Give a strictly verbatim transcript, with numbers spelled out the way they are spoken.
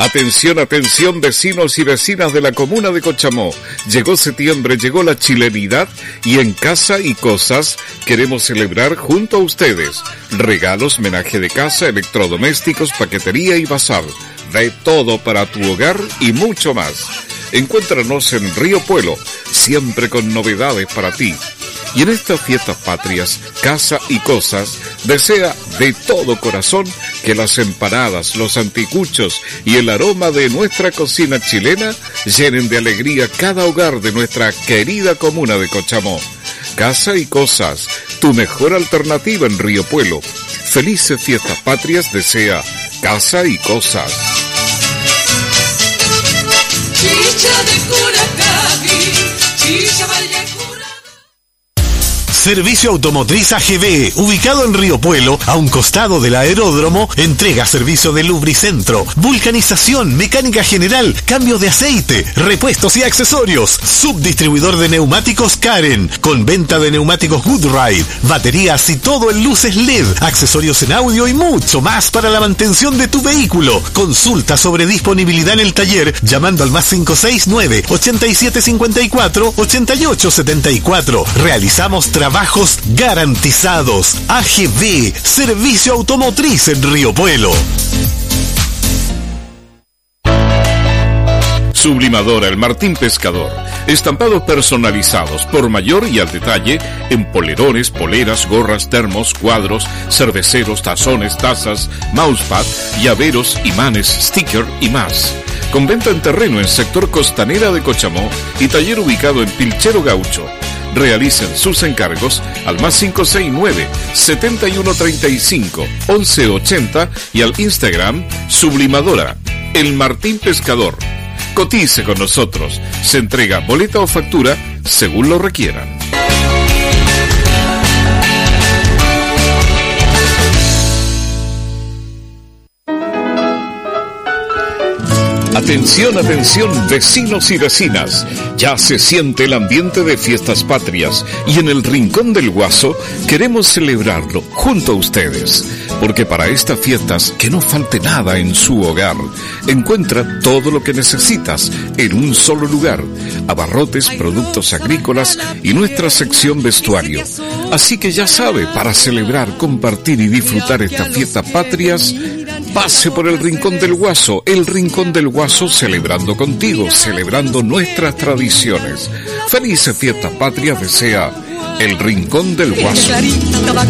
Atención, atención, vecinos y vecinas de la comuna de Cochamó. Llegó septiembre, llegó la chilenidad y en Casa y Cosas queremos celebrar junto a ustedes. Regalos, menaje de casa, electrodomésticos, paquetería y bazar. De todo para tu hogar y mucho más. Encuéntranos en Río Puelo, siempre con novedades para ti. Y en estas fiestas patrias, Casa y Cosas desea de todo corazón que las empanadas, los anticuchos y el aroma de nuestra cocina chilena llenen de alegría cada hogar de nuestra querida comuna de Cochamó. Casa y Cosas, tu mejor alternativa en Río Puelo. Felices fiestas patrias desea Casa y Cosas. Chicha de Curacaví, chicha Valle. Servicio Automotriz A G B, ubicado en Río Puelo, a un costado del aeródromo, entrega servicio de lubricentro, vulcanización, mecánica general, cambio de aceite, repuestos y accesorios. Subdistribuidor de neumáticos Karen, con venta de neumáticos Goodride, baterías y todo en luces L E D, accesorios en audio y mucho más para la mantención de tu vehículo. Consulta sobre disponibilidad en el taller llamando al más cinco seis nueve, ochenta y siete cincuenta y cuatro, ochenta y ocho setenta y cuatro. Realizamos trabajo Trabajos garantizados. A G B, Servicio Automotriz en Río Puelo. Sublimadora El Martín Pescador. Estampados personalizados por mayor y al detalle en polerones, poleras, gorras, termos, cuadros, cerveceros, tazones, tazas, mousepad, llaveros, imanes, sticker y más. Con venta en terreno en sector Costanera de Cochamó y taller ubicado en Pilchero Gaucho. Realicen sus encargos al más cinco seis nueve, setenta y uno treinta y cinco, once ochenta y al Instagram Sublimadora El Martín Pescador. Cotice con nosotros. Se entrega boleta o factura según lo requieran. Atención, atención, vecinos y vecinas. Ya se siente el ambiente de fiestas patrias y en el Rincón del Guaso queremos celebrarlo junto a ustedes. Porque para estas fiestas que no falte nada en su hogar. Encuentra todo lo que necesitas en un solo lugar. Abarrotes, productos agrícolas y nuestra sección vestuario. Así que ya sabe, para celebrar, compartir y disfrutar estas fiestas patrias, pase por el Rincón del Guaso, el Rincón del Guaso celebrando contigo, celebrando nuestras tradiciones. Felices fiestas patrias desea el Rincón del Guaso.